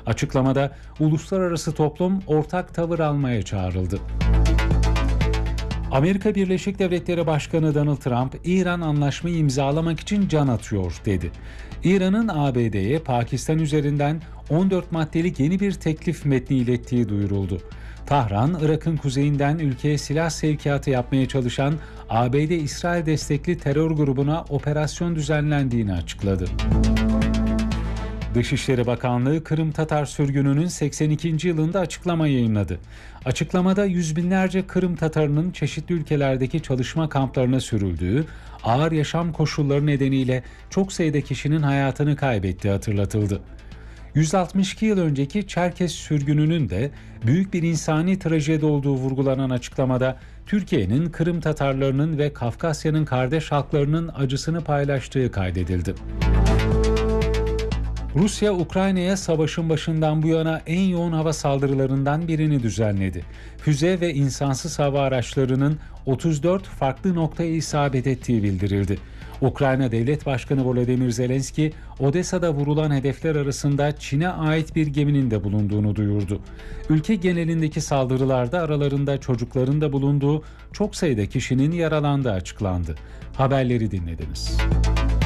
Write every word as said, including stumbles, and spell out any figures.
Açıklamada uluslararası toplum ortak tavır almaya çağrıldı. Amerika Birleşik Devletleri Başkanı Donald Trump, İran anlaşmayı imzalamak için can atıyor dedi. İran'ın A B D'ye Pakistan üzerinden on dört maddelik yeni bir teklif metni ilettiği duyuruldu. Tahran, Irak'ın kuzeyinden ülkeye silah sevkiyatı yapmaya çalışan A B D-İsrail destekli terör grubuna operasyon düzenlendiğini açıkladı. Dışişleri Bakanlığı, Kırım Tatar sürgününün seksen ikinci yılında açıklama yayınladı. Açıklamada yüz binlerce Kırım Tatarının çeşitli ülkelerdeki çalışma kamplarına sürüldüğü, ağır yaşam koşulları nedeniyle çok sayıda kişinin hayatını kaybettiği hatırlatıldı. yüz altmış iki yıl önceki Çerkes sürgününün de büyük bir insani trajedi olduğu vurgulanan açıklamada, Türkiye'nin Kırım Tatarlarının ve Kafkasya'nın kardeş halklarının acısını paylaştığı kaydedildi. Rusya, Ukrayna'ya savaşın başından bu yana en yoğun hava saldırılarından birini düzenledi. Füze ve insansız hava araçlarının otuz dört farklı noktaya isabet ettiği bildirildi. Ukrayna Devlet Başkanı Volodymyr Zelenski, Odessa'da vurulan hedefler arasında Çin'e ait bir geminin de bulunduğunu duyurdu. Ülke genelindeki saldırılarda aralarında çocukların da bulunduğu çok sayıda kişinin yaralandığı açıklandı. Haberleri dinlediniz.